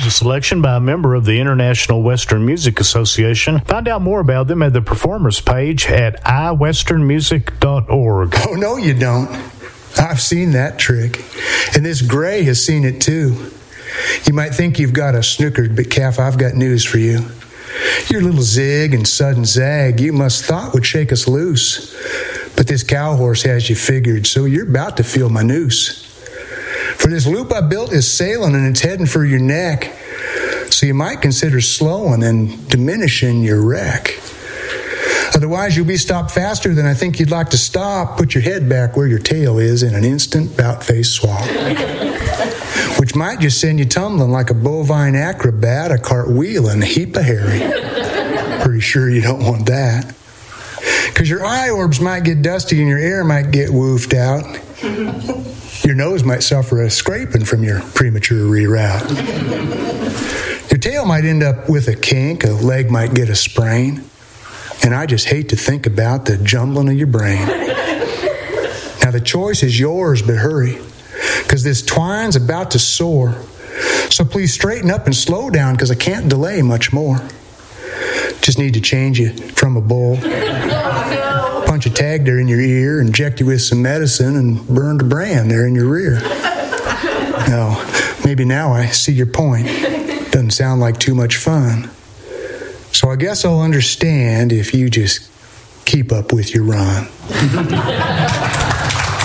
a selection by a member of the International Western Music Association. Find out more about them at the performers page at iwesternmusic.org. Oh, no, you don't. I've seen that trick. And this Gray has seen it too. You might think you've got us snookered, but Calf, I've got news for you. Your little zig and sudden zag you must thought would shake us loose. But this cow horse has you figured, so you're about to feel my noose. For this loop I built is sailing and it's heading for your neck. So you might consider slowing and diminishing your wreck. Otherwise, you'll be stopped faster than I think you'd like to stop. Put your head back where your tail is in an instant bout-face swap. Which might just send you tumbling like a bovine acrobat, a cartwheel, and a heap of hairy. Pretty sure you don't want that. Because your eye orbs might get dusty and your air might get woofed out. Your nose might suffer a scraping from your premature reroute. Your tail might end up with a kink, a leg might get a sprain. And I just hate to think about the jumbling of your brain. Now the choice is yours, but hurry, because this twine's about to soar. So please straighten up and slow down, because I can't delay much more. Just need to change you from a bull. Punch a tag there in your ear, inject you with some medicine, and burn the brand there in your rear. Now, maybe now I see your point. Doesn't sound like too much fun. So I guess I'll understand if you just keep up with your run.